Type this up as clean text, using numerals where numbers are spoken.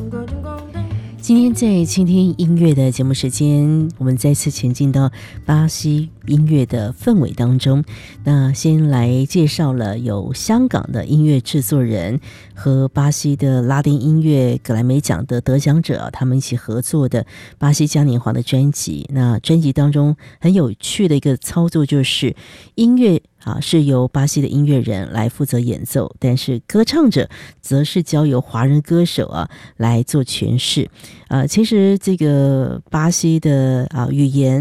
今天在倾听音乐的节目时间，我们再次前进到巴西音乐的氛围当中。那先来介绍了有香港的音乐制作人和巴西的拉丁音乐格莱美奖的得奖者，他们一起合作的巴西嘉年华的专辑。那专辑当中很有趣的一个操作就是音乐是由巴西的音乐人来负责演奏，但是歌唱者则是交由华人歌手来做诠释。其实这个巴西的语言